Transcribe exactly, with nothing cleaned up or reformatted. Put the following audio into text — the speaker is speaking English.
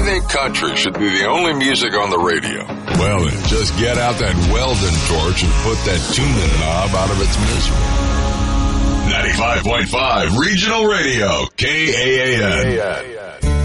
think country should be the only music on the radio. Well, then, just get out that Weldon torch and put that tuning knob out of its misery. ninety-five point five Regional Radio, K A A N.